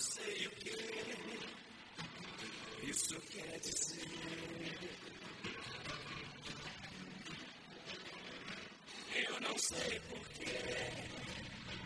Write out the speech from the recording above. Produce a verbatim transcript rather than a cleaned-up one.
sei o que isso quer dizer. Eu não sei porquê.